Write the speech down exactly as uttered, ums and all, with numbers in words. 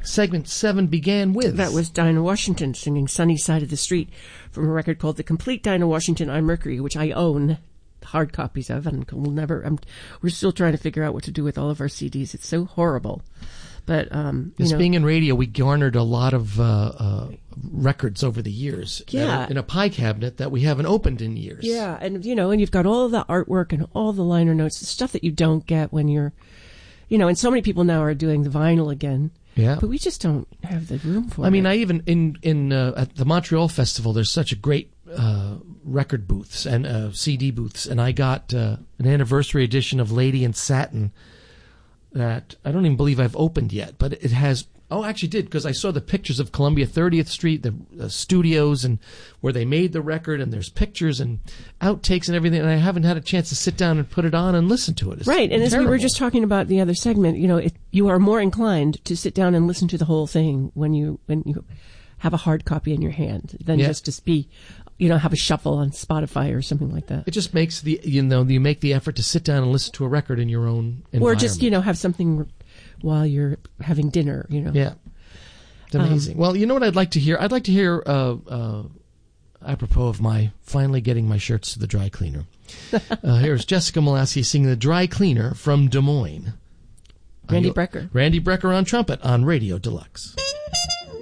segment seven began with. That was Dinah Washington singing Sunny Side of the Street from a record called The Complete Dinah Washington on Mercury, which I own hard copies of, and we'll never, I'm, we're still trying to figure out what to do with all of our C Ds. It's so horrible. But, um, you This know, being in radio, we garnered a lot of uh, uh, records over the years. Yeah. that are in a pie cabinet that we haven't opened in years. Yeah, and, you know, and you've got all of the artwork and all the liner notes, the stuff that you don't get when you're, you know, and so many people now are doing the vinyl again. Yeah. But we just don't have the room for it. I mean, I even, in, in uh, at the Montreal Festival, there's such a great uh, record booths and uh, C D booths, and I got uh, an anniversary edition of Lady in Satin that I don't even believe I've opened yet, but it has, oh, I actually did, because I saw the pictures of Columbia thirtieth Street, the uh, studios, and where they made the record, and there's pictures and outtakes and everything, and I haven't had a chance to sit down and put it on and listen to it. It's right, and as we terrible. were just talking about the other segment, you know, it, you are more inclined to sit down and listen to the whole thing when you when you have a hard copy in your hand than Yeah. just to be, you know, have a shuffle on Spotify or something like that. It just makes the, you know, you make the effort to sit down and listen to a record in your own environment. Or just, you know, have something while you're having dinner, you know. Yeah. It's amazing. Um, well, you know what I'd like to hear? I'd like to hear, uh, uh, apropos of my finally getting my shirts to the dry cleaner. uh, here's Jessica Molaski singing The Dry Cleaner from Des Moines. Randy uh, Brecker. Randy Brecker on trumpet on Radio Deluxe.